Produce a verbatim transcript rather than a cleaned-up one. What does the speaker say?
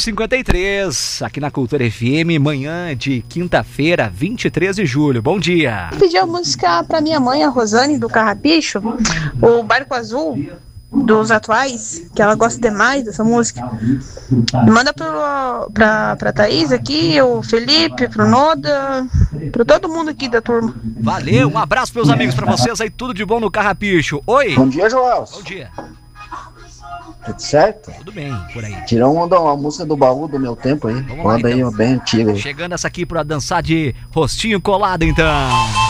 cinquenta e três, aqui na Cultura F M, manhã de quinta-feira, vinte e três de julho. Bom dia. Eu pedi a música pra minha mãe, a Rosane, do Carrapicho, o Barco Azul, dos Atuais, que ela gosta demais dessa música. Manda pro, pra, pra Thaís aqui, o Felipe, pro Noda, pra todo mundo aqui da turma. Valeu, um abraço meus amigos pra vocês aí, tudo de bom no Carrapicho. Oi. Bom dia, Joel. Bom dia. Tudo certo? Tudo bem, por aí. Tirou uma, uma música do baú do meu tempo aí. Vamos Manda lá, aí, então. uma bem antiga aí. Chegando essa aqui pra dançar de rostinho colado, então.